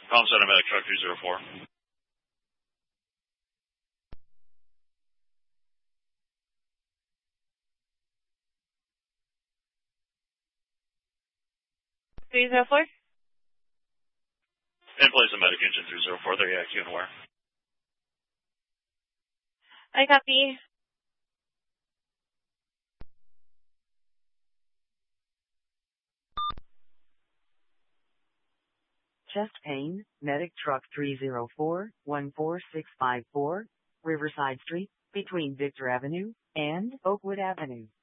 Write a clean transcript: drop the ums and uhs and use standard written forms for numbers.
Palm Center Medic Truck 304. In place of Medic Engine 304, they're active and where? I copy. Chest pain, Medic Truck 304, 14654, Riverside Street, between Victor Avenue and Oakwood Avenue.